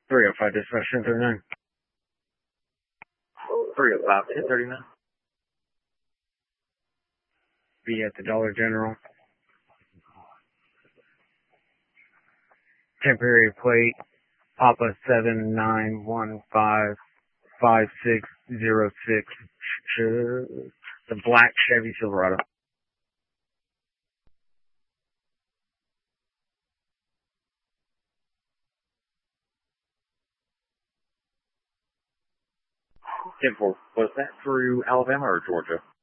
305 dispatch 1039. 305 1039. Be at the Dollar General. Temporary plate, Papa 79155606. The black Chevy Silverado. 10-4. Was that through Alabama or Georgia?